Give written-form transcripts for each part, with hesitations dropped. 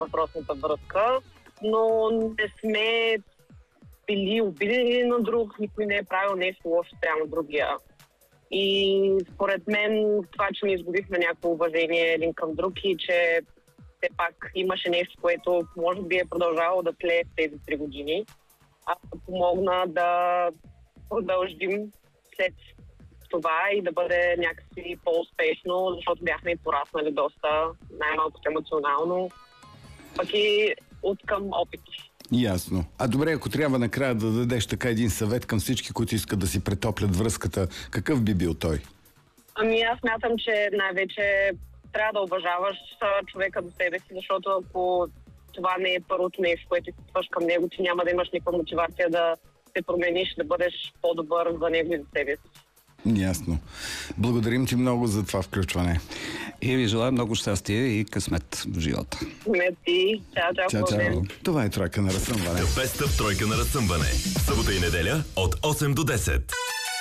въпросната връзка, но не сме били обидени на друг, никой не е правил нещо лошо спрямо другия. И според мен това, че ни изгубихме някакво уважение един към друг и че все пак имаше нещо, което може би е продължавало да тлее в тези 3 години, помогна да продължим след това и да бъде някакси по-успешно, защото бяхме и пораснали доста, най-малкото емоционално, пък и от към опит. Ясно. А добре, ако трябва накрая да дадеш така един съвет към всички, които искат да си претоплят връзката, какъв би бил той? Аз смятам, че най-вече трябва да уважаваш човека до себе си, защото ако това не е първото нещо, което изпитваш към него, ти няма да имаш никаква мотивация да се промениш, да бъдеш по-добър за него и за себе си. Ясно. Благодарим ти много за това включване. И ви желая много щастие и късмет в живота. Мерси. Чао. Това е Тройка на разсъмване. Песта в Тройка на разсъмване. Събота и неделя от 8 до 10.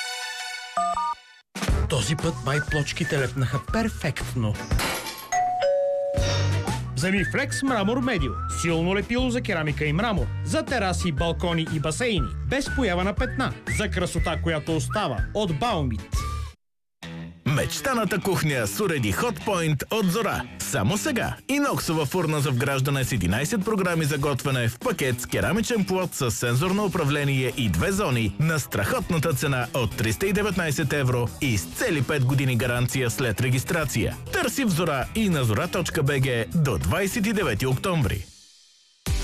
Този път май плочките лепнаха перфектно. Вземи Флекс Мрамор Медио. Силно лепило за керамика и мрамор. За тераси, балкони и басейни. Без поява на петна. За красота, която остава. От Баумит. Мечтаната кухня с уреди Hotpoint от Зора. Само сега. Иноксова фурна за вграждане с 11 програми за готвене в пакет с керамичен плот с сензорно управление и 2 зони на страхотната цена от 319 евро и с цели 5 години гаранция след регистрация. Търси в Зора и на zora.bg до 29 октомври.